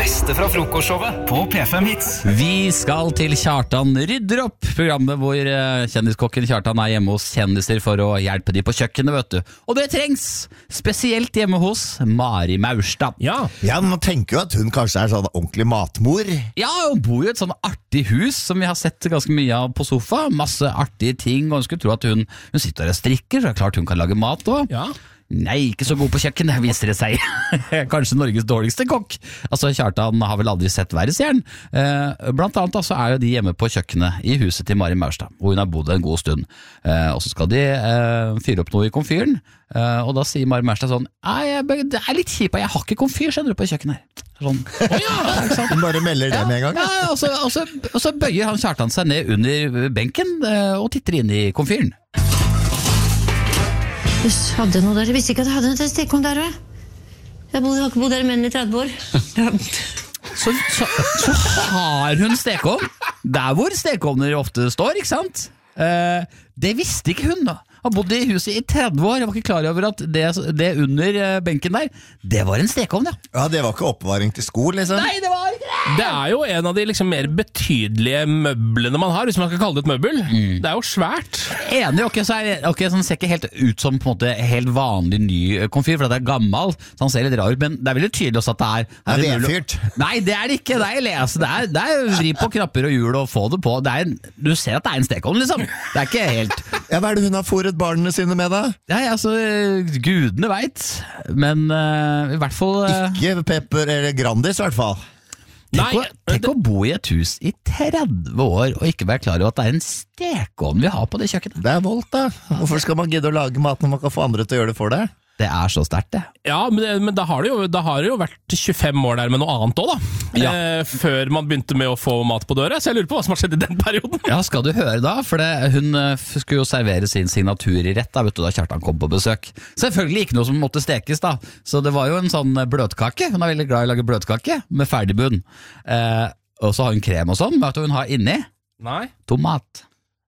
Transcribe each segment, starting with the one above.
beste fra frokostshowet på P5 Hits. Vi skal til Kjartan rydder opp, programmet hvor kjendiskokken Kjartan er hjemme hos kjendiser for å hjelpe de på kjøkkenet, vet du. Og det trengs, spesielt hjemme hos Mari Maurstad. Ja, men man tenker jo at hun kanskje er sånn ordentlig matmor. Ja, hun bor jo i et sånn artig hus som vi har sett ganske mye av på sofa. Masse artige ting, og hun skulle tro at hun sitter og strikker, så det er klart hun kan lage mat også. Ja. Nei, ikke så god på kjøkken, viser det seg. Kanskje Norges dårligste kokk. Altså, Kjartan har vel aldri sett verre, sier han. Blant annet så er jo de hjemme på kjøkkenet i huset til Mari Maurstad, hvor hun har bodd en god stund. Og så skal de fyre opp noe i komfyren, og da sier Mari Maurstad sånn: det er litt kjipa, jeg har ikke komfyr, skjønner du, på kjøkkenet her. Sånn. Hun bare melder det med en gang. Ja, og så bøyer han Kjartan seg ned under benken og titter inn i komfyren. Jøss, hadde jeg noe der? Jeg visste ikke at jeg hadde en stekeovn der også. Jeg har ikke bodd der menn i 30 år. Så har hun stekeovn der hvor stekeovner ofte står, ikke sant? Det visste ikke hun da. Har bodd i huset i 30 år. Jeg var ikke klar over at det under benken der, det var en stekeovn, ja. Ja, det var ikke oppvaring til sko, liksom. Nei, det var ikke det! Det er jo en av de liksom mer betydelige møblene man har, hvis man skal kalle det et møbel. Det er jo svært. Enig, sånn ser ikke helt ut som på en måte helt vanlig ny komfyr, for det er gammel, så han ser litt rar ut, men det er veldig tydelig også at det er vedfyrt. Nei, det er det ikke. Det er vri på knapper og hjul og få det på. Du ser at det er en stekeovn, liksom. Det er ikke helt... Ja, hva er det hun har fôret barnene sine med da? Nei, altså, gudene vet, men i hvert fall... Ikke pepper eller Grandis i hvert fall. Tenk å bo i et hus i 30 år og ikke være klar over at det er en stekeovn vi har på det kjøkkenet. Det er voldt da. Hvorfor skal man gidde å lage mat når man kan få andre til å gjøre det for deg? Det er så sterkt, det. Ja, men da har det jo vært 25 år der med noe annet også da. Ja. Før man begynte med å få mat på døra, så jeg lurer på hva som har skjedd i den perioden. Ja, skal du høre da, for hun skulle jo servere sin signatur i rett da, vet du, da Kjartan kom på besøk. Selvfølgelig ikke noe som måtte stekes da, så det var jo en sånn bløtkake. Hun er veldig glad i å lage bløtkake med ferdig bunn. Og så har hun krem og sånn, vet du hva hun har inni? Nei. Tomat.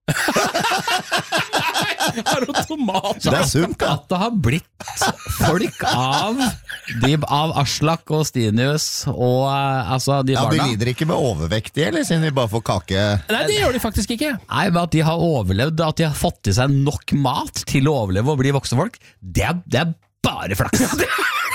Har du tomat? Det er sunt da. At det har blitt folk av Aslak og Stinius og altså de barna. Ja, de lider ikke med overvektige, eller siden de bare får kake? Nei, det gjør de faktisk ikke. Nei, men at de har overlevd, at de har fått i seg nok mat til å overleve og bli voksne folk, det er bare flaks.